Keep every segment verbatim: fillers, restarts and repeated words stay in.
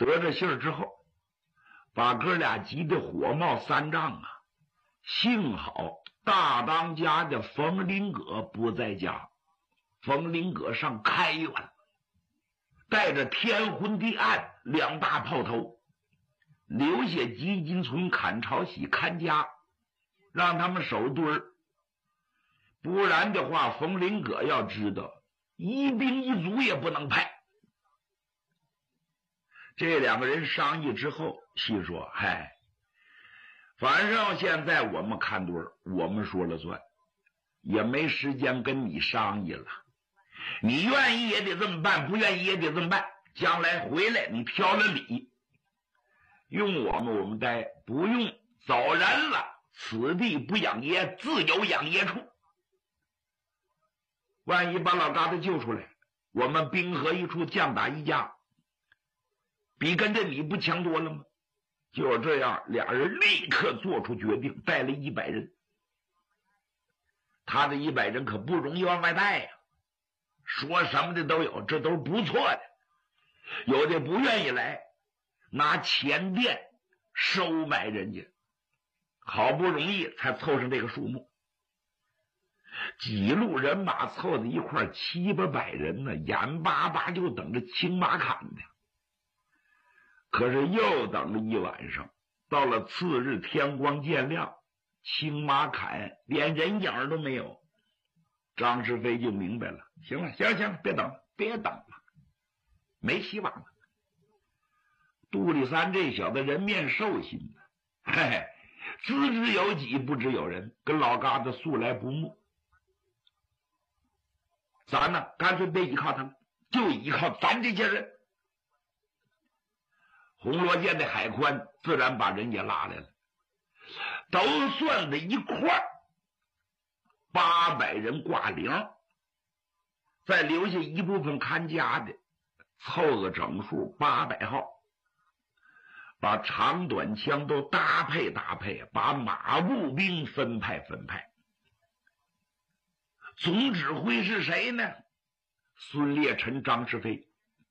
得着信儿之后，把哥俩急得火冒三丈啊！幸好大当家的冯林阁不在家，冯林阁上开元，带着天昏地暗两大炮头，留下吉金村、砍朝喜看家，让他们守堆儿。不然的话，冯林阁要知道，一兵一卒也不能派。这两个人商议之后，细说：“嗨，反正现在我们看堆儿，我们说了算，也没时间跟你商议了。你愿意也得这么办，不愿意也得这么办。将来回来，你挑了理，用我们我们待，不用走人了。此地不养爷，自有养爷处。万一把老疙瘩救出来，我们兵合一处，将打一家，比跟着你不强多了吗？”就这样，俩人立刻做出决定，带了一百人。他的一百人可不容易往外带呀、啊，说什么的都有，这都是不错的。有的不愿意来，拿钱垫收买人家，好不容易才凑上这个数目。几路人马凑在一块，七八百人呢，眼巴巴就等着青马砍的。可是又等了一晚上，到了次日天光渐亮，青马砍连人影都没有。张世飞就明白了，行了，行了，行了，别等了，别等了，没希望了。杜立三这小子人面兽心的，嘿嘿，资之有己，不知有人，跟老疙瘩素来不睦。咱呢，干脆别依靠他们，就依靠咱这些人。红罗涧的海宽，自然把人也拉来了，都算在一块儿，八百人挂零，再留下一部分看家的，凑个整数八百号，把长短枪都搭配搭配，把马步兵分派分派。总指挥是谁呢？孙烈臣、张世飞。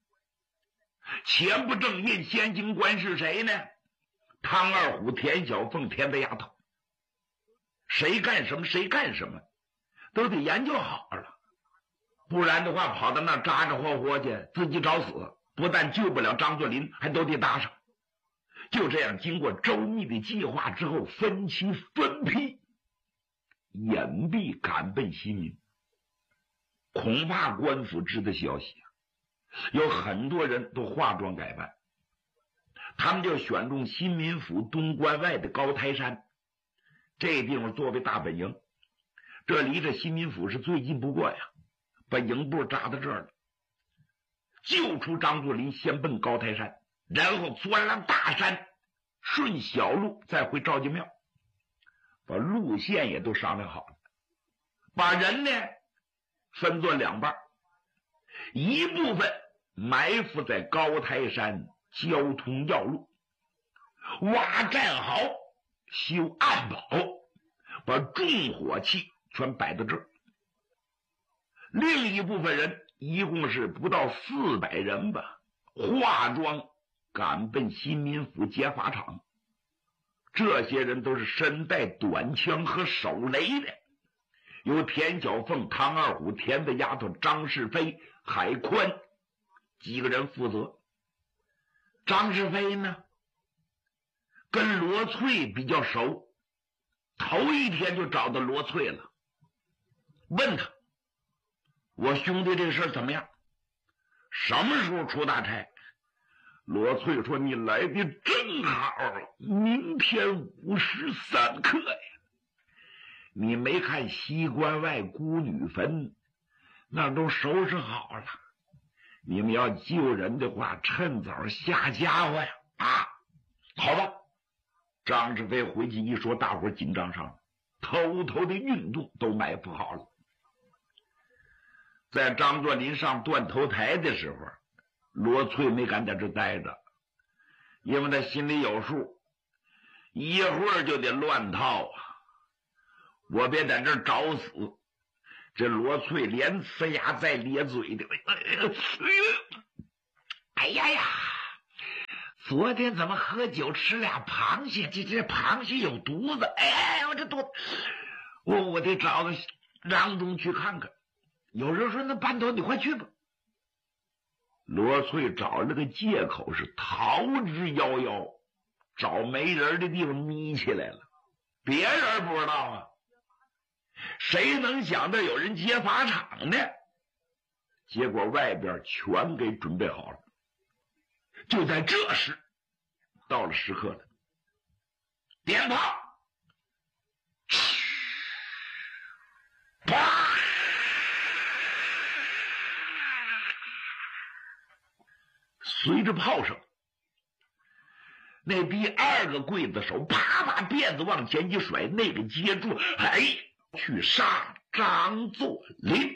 前不正印先行官是谁呢？汤二虎、田小凤、田大丫头。谁干什么谁干什么都得研究好了，不然的话跑到那扎扎活活去，自己找死，不但救不了张作霖，还都得搭上。就这样经过周密的计划之后，分期分批隐蔽赶奔西民。恐怕官府知的消息，有很多人都化妆改扮，他们就选中新民府东关外的高台山，这地方作为大本营，这离着新民府是最近不过呀，把营部扎到这儿了。救出张作霖，先奔高台山，然后钻了大山，顺小路再回赵家庙，把路线也都商量好了，把人呢分作两半，一部分埋伏在高台山交通要路，挖战壕，修暗堡，把重火器全摆到这儿。另一部分人一共是不到四百人吧，化妆赶奔新民府劫法场。这些人都是身带短枪和手雷的，由田小凤、唐二虎、田的丫头张世飞、海宽几个人负责。张世飞呢，跟罗翠比较熟，头一天就找到罗翠了，问他：我兄弟这事怎么样？什么时候出大差？罗翠说：你来的正好，明天午时三刻呀。你没看西关外孤女坟，那都收拾好了。你们要救人的话，趁早下家伙呀！啊，好吧。张世飞回去一说，大伙紧张上了，偷偷的运动都埋伏好了。在张作霖上断头台的时候，罗翠没敢在这待着，因为他心里有数，一会儿就得乱套啊！我别在这儿找死！这罗翠连呲牙带咧嘴的，哎呀呀， 昨天怎么喝酒吃俩螃蟹？这这螃蟹有毒子！哎，我这肚，我我得找个郎中去看看。有人说：“那班头，你快去吧。”罗翠找了个借口是逃之夭夭，找没人的地方眯起来了。别人不知道啊，谁能想到有人劫法场呢？结果外边全给准备好了。就在这时，到了时刻了，点炮，啪！随着炮声，那第二个刽子手啪把辫子往前一甩，那个接住，哎，去杀张作霖。